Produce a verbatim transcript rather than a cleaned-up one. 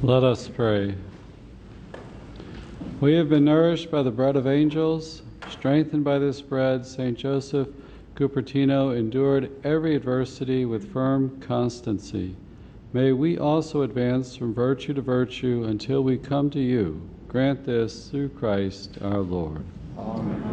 Let us pray. We have been nourished by the bread of angels. Strengthened by this bread, Saint Joseph Cupertino endured every adversity with firm constancy. May we also advance from virtue to virtue until we come to you. Grant this through Christ our Lord. Amen.